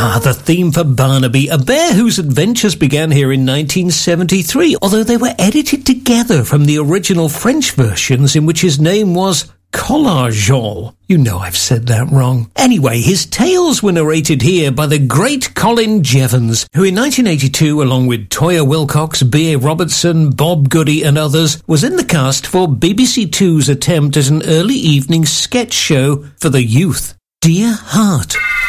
The theme for Barnaby, a bear whose adventures began here in 1973, although they were edited together from the original French versions in which his name was Collage. You know I've said that wrong. Anyway, his tales were narrated here by the great Colin Jevons, who in 1982, along with Toyah Willcox, B.A. Robertson, Bob Goody and others, was in the cast for BBC Two's attempt at an early evening sketch show for the youth. Dear Heart.